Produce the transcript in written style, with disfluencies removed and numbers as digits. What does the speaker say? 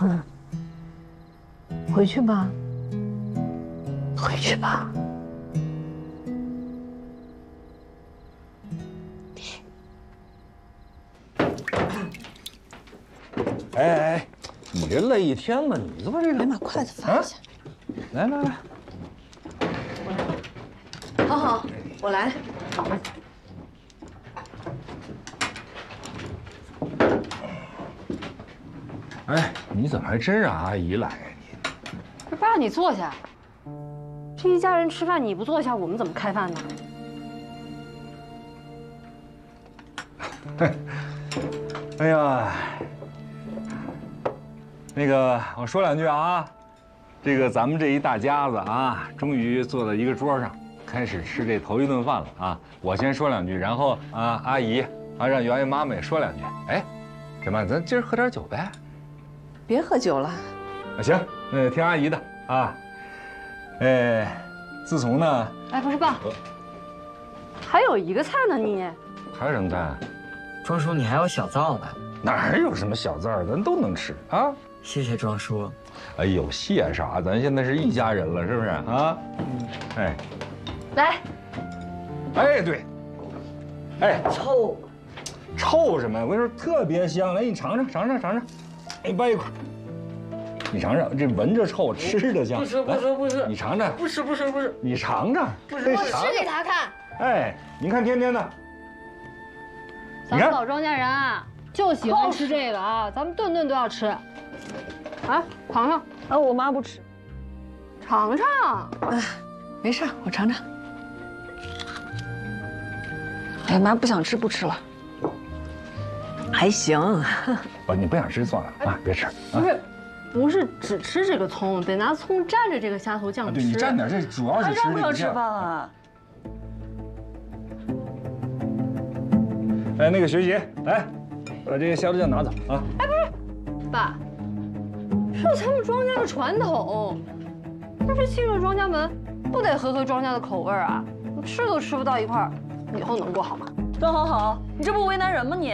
回去吧，回去吧。 哎，你这累一天了，你怎么这个？ 来，把筷子放下。 来来来， 好好，我来。 哎，你怎么还真让阿姨来呀？ 不是爸，你坐下。这一家人吃饭，你不坐下，我们怎么开饭呢？ 哎呀，那个我说两句啊，这个咱们这一大家子啊，终于坐在一个桌上，开始吃这头一顿饭了啊。我先说两句，然后啊，阿姨啊，让圆圆妈妈也说两句。哎，怎么咱今儿喝点酒呗？ 别喝酒了。 啊，行，那听阿姨的啊。自从呢， 哎，不是爸，还有一个菜呢，你还有什么菜？ 庄叔，你还有小灶呢。 哪有什么小字儿，咱都能吃啊。 谢谢庄叔。 哎呦，谢啥？咱现在是一家人了，是不是啊？哎， 来。 哎，对，哎，臭什么呀？我跟你说，特别香。来，你尝尝，尝尝，尝尝。哎，掰一块，你尝尝，这闻着臭，吃着香。 不吃，不吃，不吃。 你尝尝。 不吃，不吃，不吃。 你尝尝。 不吃， 我吃给他看。 哎，您看天天的。 咱们老庄稼人啊，就喜欢吃这个啊，咱们顿顿都要吃。啊，尝尝。 啊，我妈不吃。 尝尝。 哎，没事，我尝尝。哎，妈不想吃，不吃了。还行。 不，你不想吃算了啊，别吃。 不是只吃这个葱，得拿葱蘸着这个虾头酱吃。 对你蘸点，这主要是吃这个酱。 吃饭啊？ 哎，那个学姐，来，把这个虾头酱拿走啊！ 哎，不是，爸，这是咱们庄家的传统，要是进了庄家门，不得合庄家的口味啊？吃都吃不到一块儿，以后能过好吗？ 庄好好，你这不为难人吗你？